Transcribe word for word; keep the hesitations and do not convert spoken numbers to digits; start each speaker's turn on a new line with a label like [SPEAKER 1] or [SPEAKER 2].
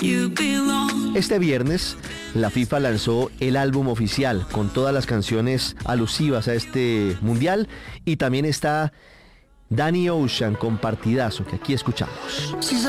[SPEAKER 1] Este viernes, la FIFA lanzó el álbum oficial con todas las canciones alusivas a este mundial y también está Danny Ocean con Partidazo, que aquí escuchamos.